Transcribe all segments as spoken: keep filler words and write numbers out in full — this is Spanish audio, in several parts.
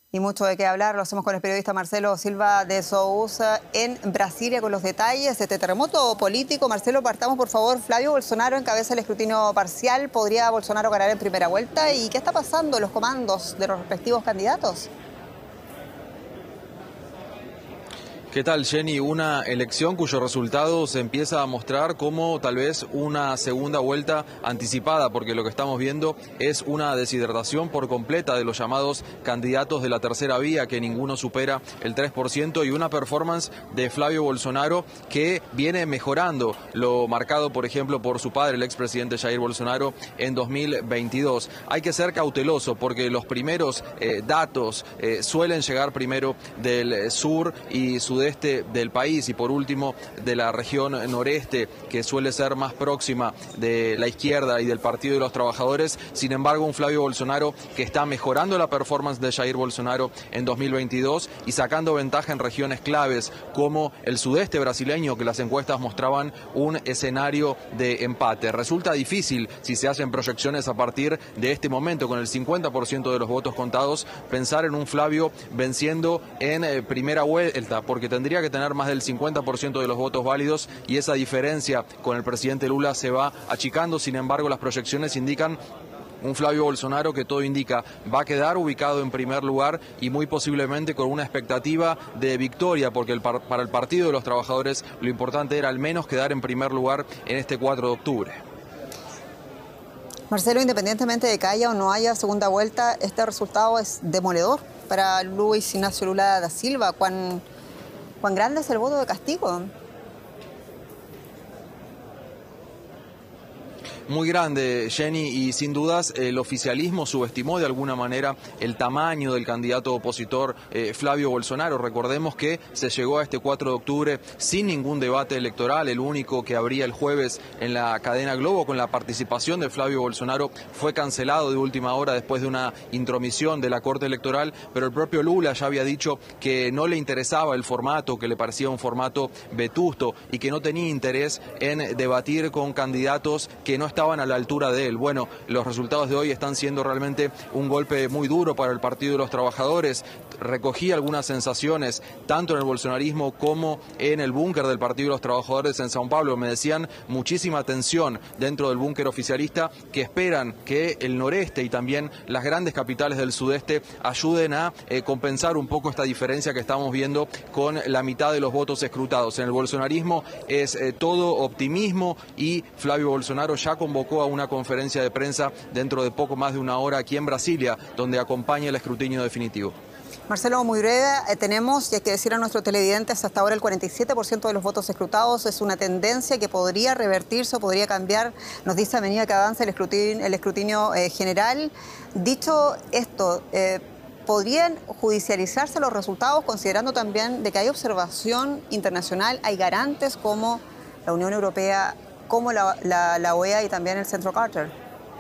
Y mucho de qué hablar, lo hacemos con el periodista Marcelo Silva de Sousa en Brasilia con los detalles de este terremoto político. Marcelo, partamos por favor. Flavio Bolsonaro encabeza el escrutinio parcial. ¿Podría Bolsonaro ganar en primera vuelta? ¿Y qué está pasando en los comandos de los respectivos candidatos? ¿Qué tal, Jenny? Una elección cuyo resultado se empieza a mostrar como tal vez una segunda vuelta anticipada, porque lo que estamos viendo es una deshidratación por completa de los llamados candidatos de la tercera vía, que ninguno supera el tres por ciento, y una performance de Flavio Bolsonaro que viene mejorando lo marcado, por ejemplo, por su padre, el expresidente Jair Bolsonaro, en dos mil veintidós. Hay que ser cauteloso porque los primeros eh, datos eh, suelen llegar primero del sur y sudeste del país y por último de la región noreste, que suele ser más próxima de la izquierda y del Partido de los Trabajadores. Sin embargo, un Flavio Bolsonaro que está mejorando la performance de Jair Bolsonaro en dos mil veintidós y sacando ventaja en regiones claves como el sudeste brasileño, que las encuestas mostraban un escenario de empate. Resulta difícil, si se hacen proyecciones a partir de este momento, con el cincuenta por ciento de los votos contados, pensar en un Flavio venciendo en eh, primera vuelta, porque tendría que tener más del cincuenta por ciento de los votos válidos y esa diferencia con el presidente Lula se va achicando. Sin embargo, las proyecciones indican un Flavio Bolsonaro que todo indica va a quedar ubicado en primer lugar y muy posiblemente con una expectativa de victoria, porque el par para el Partido de los Trabajadores lo importante era al menos quedar en primer lugar en este cuatro de octubre. Marcelo, independientemente de que haya o no haya segunda vuelta, este resultado es demoledor para Luis Ignacio Lula da Silva. ¿Cuán, cuán grande es el voto de castigo? Muy grande, Jenny, y sin dudas el oficialismo subestimó de alguna manera el tamaño del candidato opositor eh, Flavio Bolsonaro. Recordemos que se llegó a este cuatro de octubre sin ningún debate electoral. El único que habría el jueves en la cadena Globo con la participación de Flavio Bolsonaro fue cancelado de última hora después de una intromisión de la Corte Electoral, pero el propio Lula ya había dicho que no le interesaba el formato, que le parecía un formato vetusto y que no tenía interés en debatir con candidatos que no estaban estaban a la altura de él. Bueno, los resultados de hoy están siendo realmente un golpe muy duro para el Partido de los Trabajadores. Recogí algunas sensaciones, tanto en el bolsonarismo como en el búnker del Partido de los Trabajadores en São Paulo. Me decían muchísima tensión dentro del búnker oficialista, que esperan que el noreste y también las grandes capitales del sudeste ayuden a eh, compensar un poco esta diferencia que estamos viendo con la mitad de los votos escrutados. En el bolsonarismo es eh, todo optimismo y Flavio Bolsonaro ya convocó a una conferencia de prensa dentro de poco más de una hora aquí en Brasilia, donde acompaña el escrutinio definitivo. Marcelo, muy breve, eh, tenemos, y hay que decir a nuestros televidentes, hasta ahora el cuarenta y siete por ciento de los votos escrutados. Es una tendencia que podría revertirse o podría cambiar, nos dice a medida que avanza el escrutinio, el escrutinio eh, general. Dicho esto, eh, ¿podrían judicializarse los resultados, considerando también de que hay observación internacional, hay garantes como la Unión Europea, como la, la, la O E A y también el Centro Carter?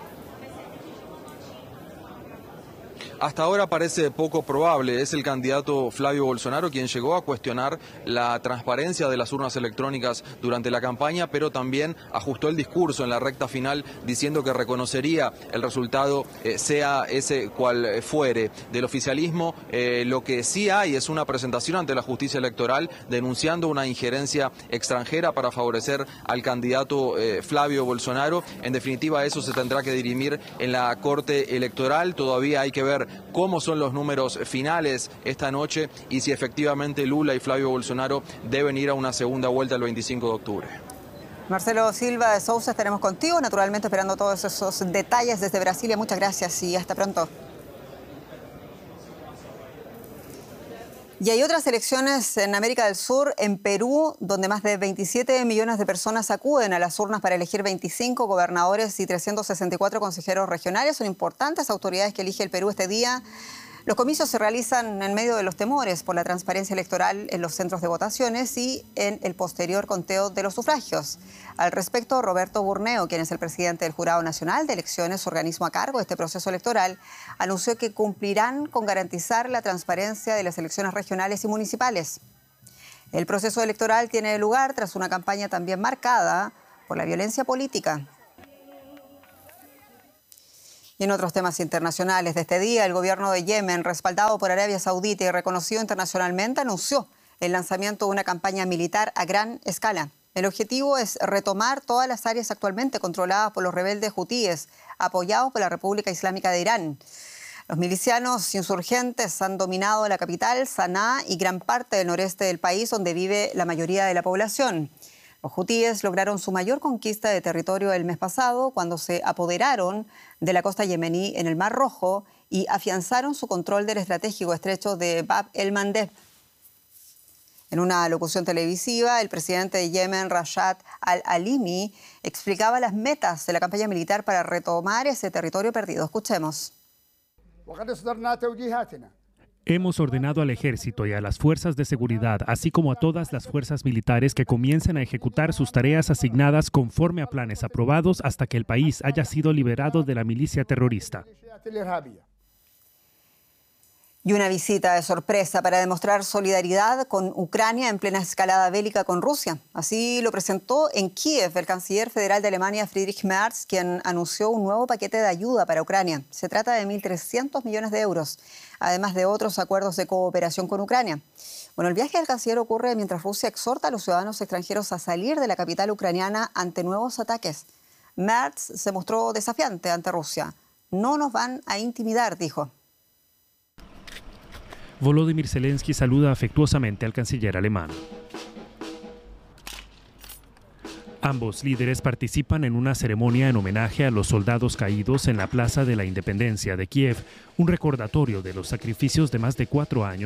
Hasta ahora parece poco probable. Es el candidato Flavio Bolsonaro quien llegó a cuestionar la transparencia de las urnas electrónicas durante la campaña, pero también ajustó el discurso en la recta final diciendo que reconocería el resultado, eh, sea ese cual fuere. Del oficialismo, eh, lo que sí hay es una presentación ante la justicia electoral denunciando una injerencia extranjera para favorecer al candidato eh, Flavio Bolsonaro. En definitiva, eso se tendrá que dirimir en la Corte Electoral. Todavía hay que ver cómo son los números finales esta noche y si efectivamente Lula y Flavio Bolsonaro deben ir a una segunda vuelta el veinticinco de octubre. Marcelo Silva de Sousa, estaremos contigo, naturalmente esperando todos esos detalles desde Brasilia. Muchas gracias y hasta pronto. Y hay otras elecciones en América del Sur, en Perú, donde más de veintisiete millones de personas acuden a las urnas para elegir veinticinco gobernadores y trescientos sesenta y cuatro consejeros regionales. Son importantes autoridades que elige el Perú este día. Los comicios se realizan en medio de los temores por la transparencia electoral en los centros de votaciones y en el posterior conteo de los sufragios. Al respecto, Roberto Burneo, quien es el presidente del Jurado Nacional de Elecciones, organismo a cargo de este proceso electoral, anunció que cumplirán con garantizar la transparencia de las elecciones regionales y municipales. El proceso electoral tiene lugar tras una campaña también marcada por la violencia política. Y en otros temas internacionales de este día, el gobierno de Yemen, respaldado por Arabia Saudita y reconocido internacionalmente, anunció el lanzamiento de una campaña militar a gran escala. El objetivo es retomar todas las áreas actualmente controladas por los rebeldes hutíes, apoyados por la República Islámica de Irán. Los milicianos insurgentes han dominado la capital, Saná, y gran parte del noreste del país, donde vive la mayoría de la población. Los hutíes lograron su mayor conquista de territorio el mes pasado cuando se apoderaron de la costa yemení en el Mar Rojo y afianzaron su control del estratégico estrecho de Bab el-Mandeb. En una locución televisiva, el presidente de Yemen, Rashad al-Alimi, explicaba las metas de la campaña militar para retomar ese territorio perdido. Escuchemos. Hemos ordenado al ejército y a las fuerzas de seguridad, así como a todas las fuerzas militares, que comiencen a ejecutar sus tareas asignadas conforme a planes aprobados hasta que el país haya sido liberado de la milicia terrorista. Y una visita de sorpresa para demostrar solidaridad con Ucrania en plena escalada bélica con Rusia. Así lo presentó en Kiev el canciller federal de Alemania, Friedrich Merz, quien anunció un nuevo paquete de ayuda para Ucrania. Se trata de mil trescientos millones de euros, además de otros acuerdos de cooperación con Ucrania. Bueno, el viaje del canciller ocurre mientras Rusia exhorta a los ciudadanos extranjeros a salir de la capital ucraniana ante nuevos ataques. Merz se mostró desafiante ante Rusia. No nos van a intimidar, dijo. Volodymyr Zelensky saluda afectuosamente al canciller alemán. Ambos líderes participan en una ceremonia en homenaje a los soldados caídos en la Plaza de la Independencia de Kiev, un recordatorio de los sacrificios de más de cuatro años